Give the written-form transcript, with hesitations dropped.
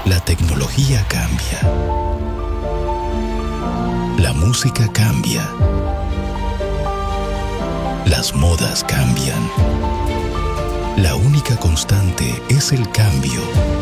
La tecnología cambia. La música cambia. Las modas cambian. La única constante es el cambio.